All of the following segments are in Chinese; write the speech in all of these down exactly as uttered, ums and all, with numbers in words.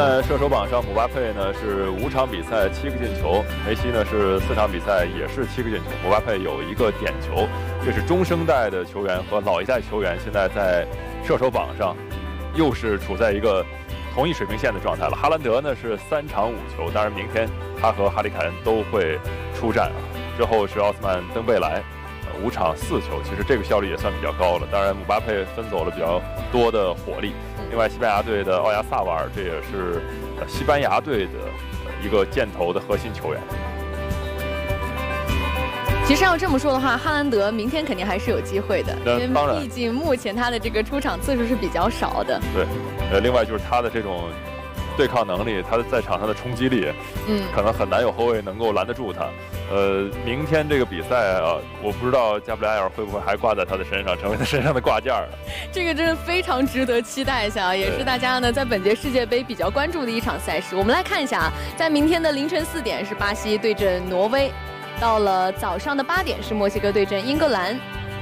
在射手榜上，姆巴佩呢是五场比赛七个进球，梅西呢是四场比赛也是七个进球，姆巴佩有一个点球。这是中生代的球员和老一代球员现在在射手榜上又是处在一个同一水平线的状态了。哈兰德呢是三场五球，当然明天他和哈里凯恩都会出战啊。之后是奥斯曼登贝莱。 五场四球，其实这个效率也算比较高了。当然，姆巴佩分走了比较多的火力。另外，西班牙队的奥亚萨瓦尔，这也是西班牙队的一个箭头的核心球员。 其实要这么说的话，哈兰德明天肯定还是有机会的，因为当然， 毕竟目前他的这个出场次数是比较少的。 对，呃，另外就是他的这种对抗能力，他在场上的冲击力，嗯，可能很难有后卫能够拦得住他。 呃，明天这个比赛啊，我不知道加布里埃尔会不会还挂在他的身上，成为他身上的挂件儿。 这个真的非常值得期待一下，也是大家呢在本届世界杯比较关注的一场赛事。我们来看一下啊，在明天的凌晨四点是巴西对阵挪威，到了早上的八点是墨西哥对阵英格兰。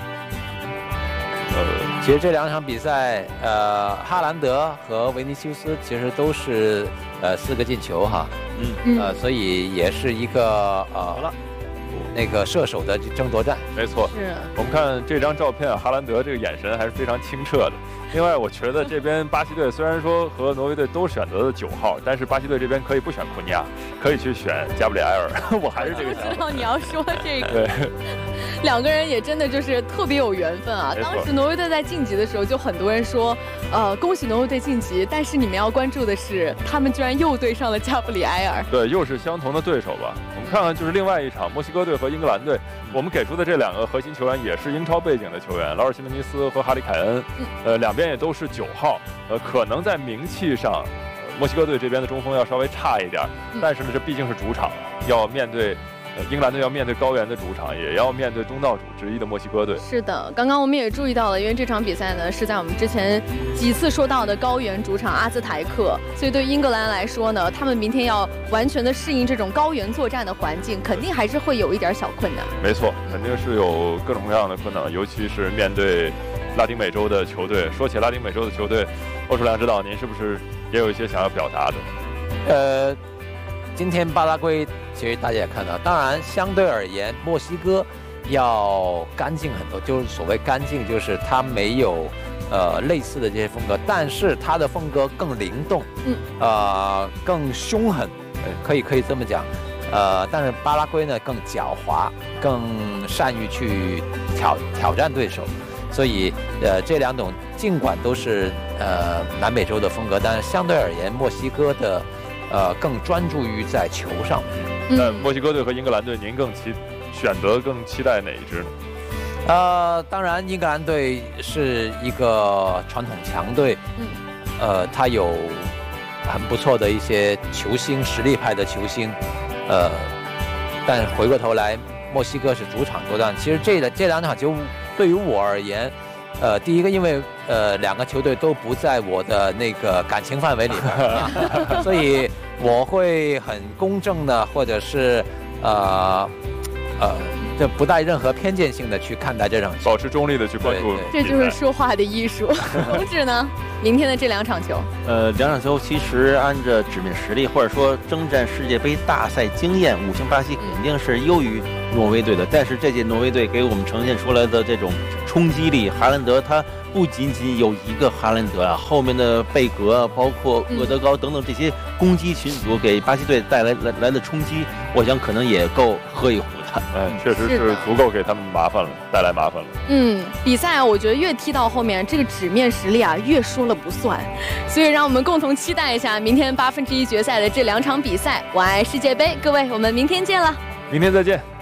呃，其实这两场比赛，呃，哈兰德和维尼修斯其实都是呃四个进球哈。 嗯，呃，所以也是一个呃，那个射手的争夺战。 没错，是我们看这张照片啊，哈兰德这个眼神还是非常清澈的。另外，我觉得这边巴西队虽然说和挪威队都选择了九号，但是巴西队这边可以不选库尼亚，可以去选加布里埃尔。我还是这个想法。 我知道你要说这个。 对。 两个人也真的就是特别有缘分啊！当时挪威队在晋级的时候，就很多人说，呃，恭喜挪威队晋级。但是你们要关注的是，他们居然又对上了加布里埃尔。 对，又是相同的对手吧？我们看看，就是另外一场墨西哥队和英格兰队，我们给出的这两个核心球员也是英超背景的球员，劳尔·西门尼斯和哈里凯恩，呃，两边也都是九号，呃，可能在名气上，墨西哥队这边的中锋要稍微差一点，但是呢，这毕竟是主场，要面对。 英格兰队要面对高原的主场，也要面对东道主之一的墨西哥队。 是的，刚刚我们也注意到了，因为这场比赛呢是在我们之前几次说到的高原主场阿兹台克，所以对英格兰来说呢，他们明天要完全的适应这种高原作战的环境，肯定还是会有一点小困难。 没错，肯定是有各种各样的困难，尤其是面对拉丁美洲的球队。说起拉丁美洲的球队，欧楚良指导，您是不是也有一些想要表达的？ 呃。 今天巴拉圭其实大家也看到，当然相对而言，墨西哥要干净很多。就是所谓干净，就是它没有呃类似的这些风格，但是它的风格更灵动，嗯，呃更凶狠，可以可以这么讲。呃，但是巴拉圭呢更狡猾，更善于去挑挑战对手。所以呃这两种尽管都是呃南美洲的风格，但是相对而言，墨西哥的。 呃，更专注于在球上。 那墨西哥队和英格兰队，您更期选择更期待哪一支呢？ 呃，当然，英格兰队是一个传统强队，嗯，呃，他有很不错的一些球星，实力派的球星，呃，但回过头来，墨西哥是主场作战。其实这这两场球对于我而言。 呃，第一个，因为呃两个球队都不在我的那个感情范围里边，所以我会很公正的，或者是呃呃，这不带任何偏见性的去看待这场， 保持中立的去关注。 这就是说话的艺术。同志呢，明天的这两场球， 呃，两场球其实按着纸面实力，或者说征战世界杯大赛经验，五星巴西肯定是优于挪威队的。但是这届挪威队给我们呈现出来的这种。 冲击力，哈兰德他不仅仅有一个哈兰德啊，后面的贝格，包括厄德高等等这些攻击群组给巴西队带来来来的冲击，我想可能也够喝一壶的。 嗯，确实是足够给他们麻烦了，带来麻烦了。 嗯，比赛啊，我觉得越踢到后面，这个纸面实力啊越说了不算，所以让我们共同期待一下明天八分之一决赛的这两场比赛。我爱世界杯，各位，我们明天见了。 明天再见。